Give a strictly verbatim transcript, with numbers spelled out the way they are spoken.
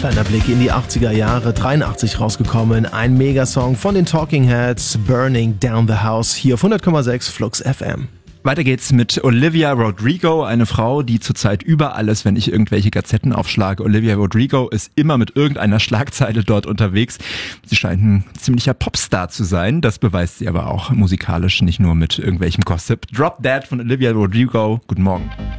Kleiner Blick in die achtziger Jahre, dreiundachtzig rausgekommen, ein Megasong von den Talking Heads, Burning Down the House, hier auf hundert Komma sechs Flux F M. Weiter geht's mit Olivia Rodrigo, eine Frau, die zurzeit überall ist, wenn ich irgendwelche Gazetten aufschlage. Olivia Rodrigo ist immer mit irgendeiner Schlagzeile dort unterwegs. Sie scheint ein ziemlicher Popstar zu sein, das beweist sie aber auch musikalisch, nicht nur mit irgendwelchem Gossip. Drop That von Olivia Rodrigo, guten Morgen.